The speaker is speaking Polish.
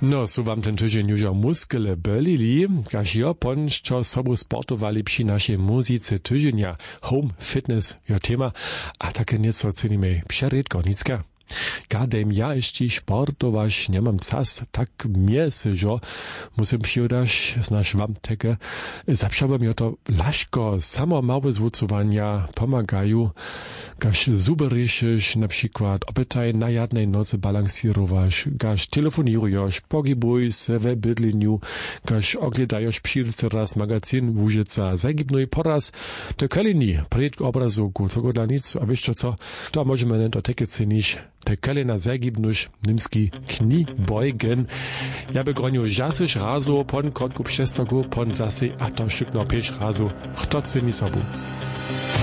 No, su wam ten tydzień już muskele bolili, każ jo pončo sobu sportowali przy naszej muzyce tydzienia. Home fitness jo tema, a takie nieco cenimy przeredko nicka. Kadem ja jeszcze sportować nie mam czas, tak mnie se, że musim przyjadać z nasz wam teke. Zaprzałem jo to laszko, samo małe zwucowania pomagają, każ zuby ryszysz, na przykład obytaj na jednej nocy balansirowasz, każ telefonirujesz, pogibuj se we bydleniu, każ oglądasz przyjrce raz magazyn Łużyca, zagibnuj poraz, to kalini, przed obrazu, co go dla nic, a wiesz co, to możemy nie to takie cenić, te kalina zagibnusz, nimski kni beugen. Ja begroniu jasyś razu, pon kotku przestogu, pon zasy, a to szykno pięć razu, kto ceni sobu.